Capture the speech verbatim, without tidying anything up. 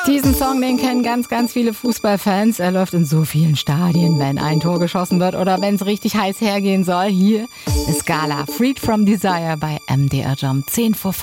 Diesen Song, den kennen ganz, ganz viele Fußballfans. Er läuft in so vielen Stadien, wenn ein Tor geschossen wird oder wenn es richtig heiß hergehen soll. Hier ist Gala, Freed from Desire bei M D R Jump. zehn vor fünf.